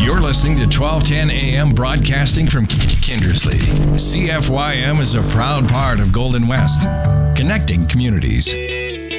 You're listening to 1210 AM broadcasting from Kindersley. CFYM is a proud part of Golden West, connecting communities.